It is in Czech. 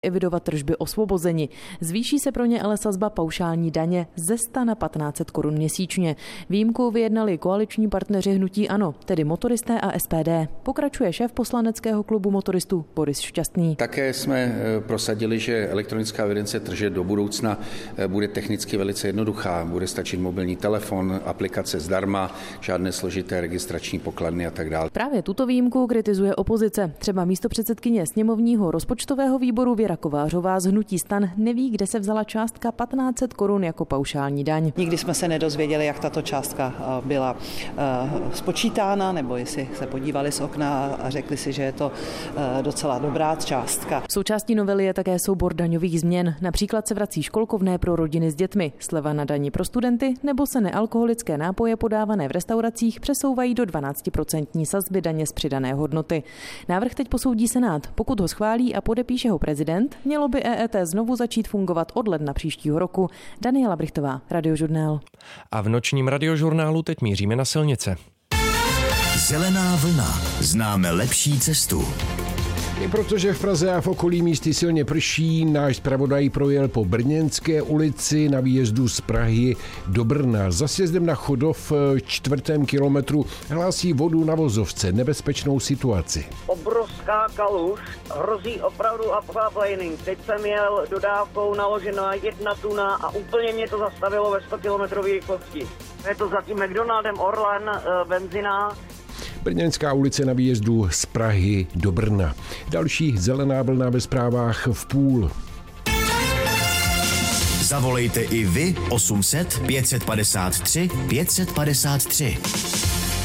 evidovat tržby osvobozeni. Zvýší se pro ně ale sazba paušální daně ze 100 na 1500 korun měsíčně. Výjimku vyjednali koaliční partneři hnutí ANO, tedy motoristé a SPD. Pokračuje šéf poslaneckého klubu motoristů Boris Šťastný. Také jsme prosadili, že elektronická evidence tržeb do budoucna bude technicky velice jednoduchá. Bude stačit mobilní telefon, aplikace zdarma, žádné složité registrační pokladny a tak dále. Právě tuto výjimku kritizuje opozice. Třeba místopředsedkyně sněmovního rozpočtového výboru Věra Kovářová z hnutí STAN neví, kde se vzala částka 1500 korun jako paušální daň. Nikdy jsme se nedozvěděli, jak tato částka byla spočítána, nebo jestli se podívali z okna a řekli si, že je to docela dobrá částka. Součástí novely je také soubor daňových změn. Například se vrací školkovné pro rodiny s dětmi, sleva na dani pro studenty, nebo se nealkoholické nápoje podávané v restauracích přesouvají do 12% sazby daně z přidané hodnoty. Návrh teď posoudí Senát. Pokud ho schválí a podepíše ho prezident, mělo by EET znovu začít fungovat od ledna příštího roku. Daniela Brichtová, Radiožurnál. A v nočním Radiožurnálu teď míříme na silnice. Zelená vlna. Známe lepší cestu. I protože v Praze a v okolí místy silně prší, náš zpravodaj projel po Brněnské ulici na výjezdu z Prahy do Brna. Za sjezdem na Chodov 4. kilometru hlásí vodu na vozovce, nebezpečnou situaci. Obrovská kaluž, hrozí opravdu aquaplaning. Teď jsem jel dodávkou naložená 1 tuna a úplně mě to zastavilo ve 100 km rychlosti. Je to za tím McDonaldem Orlen, benzina. Brněnská ulice na výjezdu z Prahy do Brna. Další zelená vlna ve zprávách v půl. Zavolejte i vy 800 553 553.